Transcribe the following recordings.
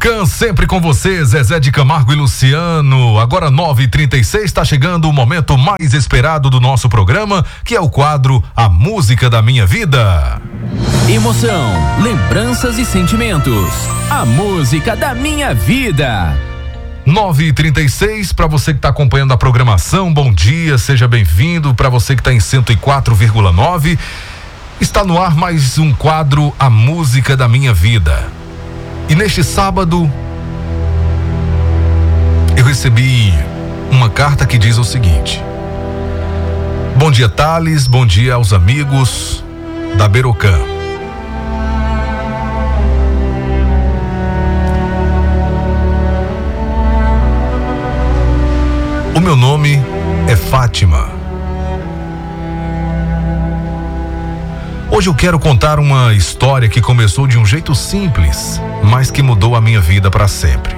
Sempre com você, Zezé de Camargo e Luciano. Agora 9h36, está chegando o momento mais esperado do nosso programa, que é o quadro A Música da Minha Vida. Emoção, lembranças e sentimentos. A música da minha vida. 9h36, para você que está acompanhando a programação, bom dia, seja bem-vindo. Para você que está em 104,9, está no ar mais um quadro A Música da Minha Vida. E neste sábado, eu recebi uma carta que diz o seguinte: bom dia, Thales, bom dia aos amigos da Berocã. O meu nome é Fátima. Hoje eu quero contar uma história que começou de um jeito simples, mas que mudou a minha vida para sempre.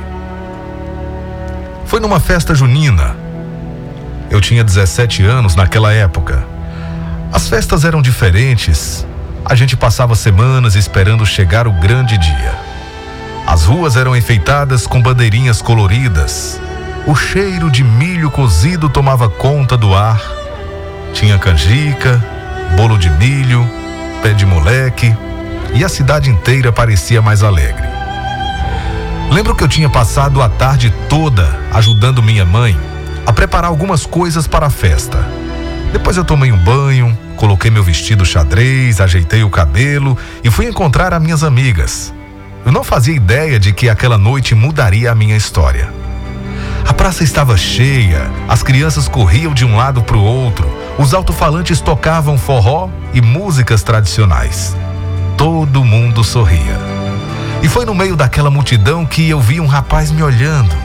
Foi numa festa junina. Eu tinha 17 anos naquela época. As festas eram diferentes. A gente passava semanas esperando chegar o grande dia. As ruas eram enfeitadas com bandeirinhas coloridas. O cheiro de milho cozido tomava conta do ar. Tinha canjica, bolo de milho, pé de moleque, e a cidade inteira parecia mais alegre. Lembro que eu tinha passado a tarde toda ajudando minha mãe a preparar algumas coisas para a festa. Depois eu tomei um banho, coloquei meu vestido xadrez, ajeitei o cabelo e fui encontrar as minhas amigas. Eu não fazia ideia de que aquela noite mudaria a minha história. A praça estava cheia, as crianças corriam de um lado para o outro, os alto-falantes tocavam forró e músicas tradicionais. Todo mundo sorria. E foi no meio daquela multidão que eu vi um rapaz me olhando.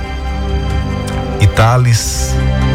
E Thales,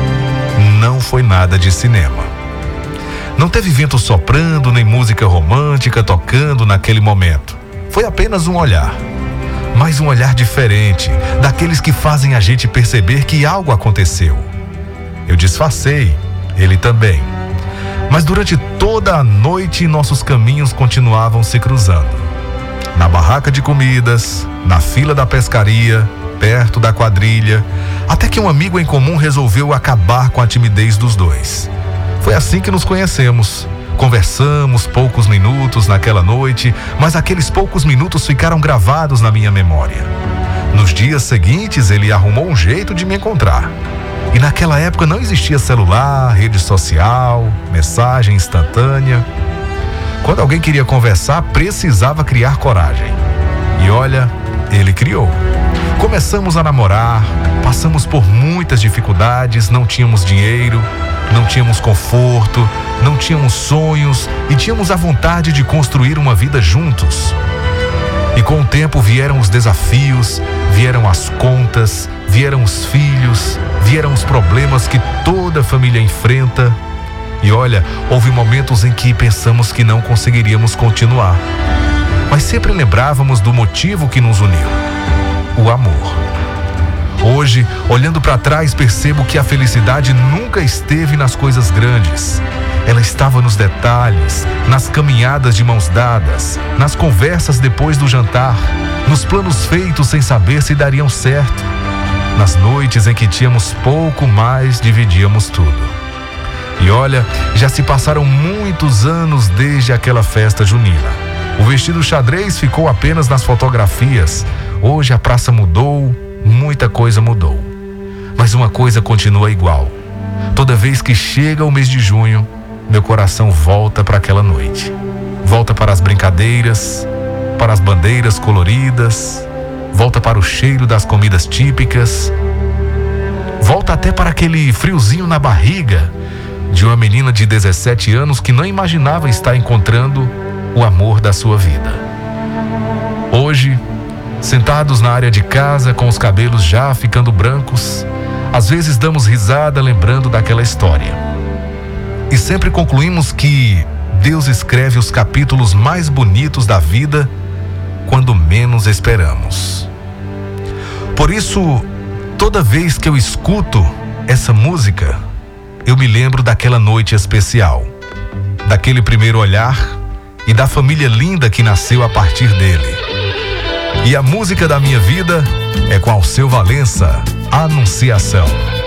não foi nada de cinema. Não teve vento soprando, nem música romântica tocando naquele momento. Foi apenas um olhar. Mas um olhar diferente, daqueles que fazem a gente perceber que algo aconteceu. Eu disfarcei, ele também. Mas durante toda a noite nossos caminhos continuavam se cruzando. Na barraca de comidas, na fila da pescaria, perto da quadrilha, até que um amigo em comum resolveu acabar com a timidez dos dois. Foi assim que nos conhecemos. Conversamos poucos minutos naquela noite, mas aqueles poucos minutos ficaram gravados na minha memória. Nos dias seguintes, ele arrumou um jeito de me encontrar. E naquela época não existia celular, rede social, mensagem instantânea. Quando alguém queria conversar, precisava criar coragem. E olha, ele criou. Começamos a namorar, passamos por muitas dificuldades, não tínhamos dinheiro, não tínhamos conforto, não tínhamos sonhos e tínhamos a vontade de construir uma vida juntos. E com o tempo vieram os desafios, vieram as contas, vieram os filhos, vieram os problemas que toda família enfrenta. E olha, houve momentos em que pensamos que não conseguiríamos continuar. Mas sempre lembrávamos do motivo que nos uniu: o amor. Hoje, olhando para trás, percebo que a felicidade nunca esteve nas coisas grandes. Ela estava nos detalhes, nas caminhadas de mãos dadas, nas conversas depois do jantar, nos planos feitos sem saber se dariam certo, nas noites em que tínhamos pouco, mas dividíamos tudo. E olha, já se passaram muitos anos desde aquela festa junina. O vestido xadrez ficou apenas nas fotografias. Hoje a praça mudou, muita coisa mudou. Mas uma coisa continua igual. Toda vez que chega o mês de junho, meu coração volta para aquela noite. Volta para as brincadeiras, para as bandeiras coloridas, volta para o cheiro das comidas típicas, volta até para aquele friozinho na barriga de uma menina de 17 anos que não imaginava estar encontrando o amor da sua vida. Hoje, sentados na área de casa com os cabelos já ficando brancos, às vezes damos risada lembrando daquela história. E sempre concluímos que Deus escreve os capítulos mais bonitos da vida quando menos esperamos. Por isso, toda vez que eu escuto essa música, eu me lembro daquela noite especial, daquele primeiro olhar e da família linda que nasceu a partir dele. E a música da minha vida é com Alceu Valença, Anunciação.